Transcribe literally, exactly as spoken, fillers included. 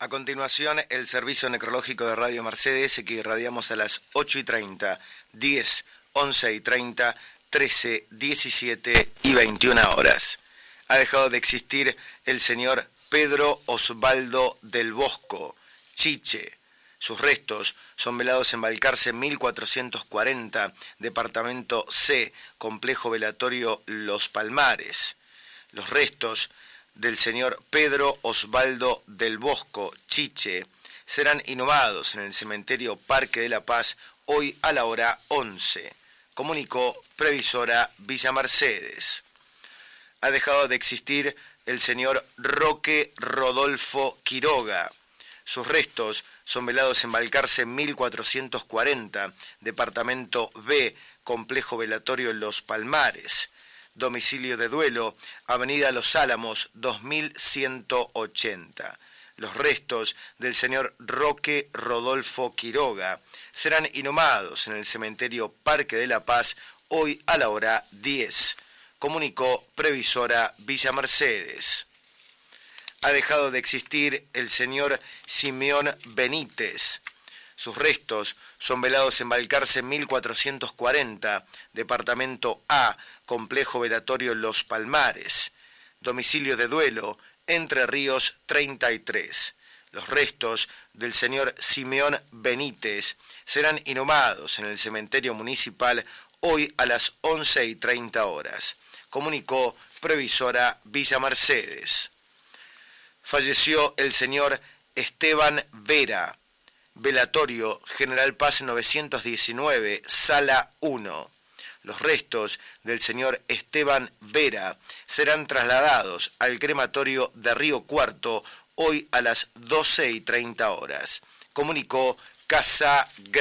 A continuación, el servicio necrológico de Radio Mercedes, que irradiamos a las ocho y treinta, diez, once y treinta, trece, diecisiete y veintiuna horas. Ha dejado de existir el señor Pedro Osvaldo del Bosco, Chiche. Sus restos son velados en Balcarce mil cuatrocientos cuarenta, departamento C, complejo velatorio Los Palmares. Los restos del señor Pedro Osvaldo del Bosco, Chiche, serán inhumados en el cementerio Parque de la Paz hoy a la hora once, comunicó Previsora Villa Mercedes. Ha dejado de existir el señor Roque Rodolfo Quiroga. Sus restos son velados en Balcarce mil cuatrocientos cuarenta, departamento B, complejo velatorio Los Palmares. Domicilio de duelo, Avenida Los Álamos, dos mil ciento ochenta. Los restos del señor Roque Rodolfo Quiroga serán inhumados en el cementerio Parque de la Paz hoy a la hora diez, comunicó Previsora Villa Mercedes. Ha dejado de existir el señor Simeón Benítez. Sus restos son velados en Balcarce mil cuatrocientos cuarenta, departamento A, complejo velatorio Los Palmares. Domicilio de duelo, Entre Ríos treinta y tres. Los restos del señor Simeón Benítez serán inhumados en el cementerio municipal hoy a las once y treinta horas, comunicó Previsora Villa Mercedes. Falleció el señor Esteban Vera. Velatorio General Paz novecientos diecinueve, Sala uno. Los restos del señor Esteban Vera serán trasladados al crematorio de Río Cuarto hoy a las doce y treinta horas, comunicó Casa Grande.